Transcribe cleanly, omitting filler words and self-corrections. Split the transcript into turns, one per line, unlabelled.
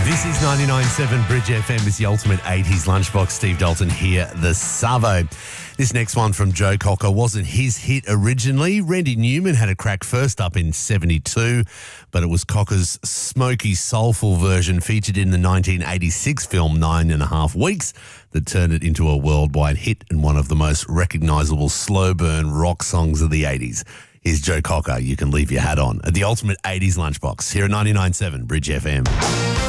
This is 99.7 Bridge FM. It's the ultimate 80s lunchbox. Steve Dalton here, the Savo. This next one from Joe Cocker wasn't his hit originally. Randy Newman had a crack first up in 72, but it was Cocker's smoky, soulful version featured in the 1986 film 9.5 Weeks that turned it into a worldwide hit and one of the most recognisable slow burn rock songs of the 80s. Here's Joe Cocker. You can leave your hat on at the ultimate 80s lunchbox here at 99.7 Bridge FM.